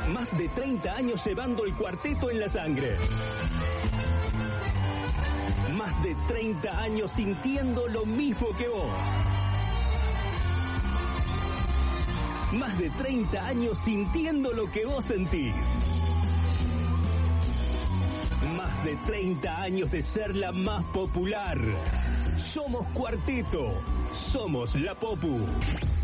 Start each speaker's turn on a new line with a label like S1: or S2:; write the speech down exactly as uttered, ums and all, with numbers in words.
S1: Más de treinta años llevando el cuarteto en la sangre. Más de treinta años sintiendo lo mismo que vos. Más de treinta años sintiendo lo que vos sentís. Más de treinta años de ser la más popular. Somos Cuarteto. Somos la Popu.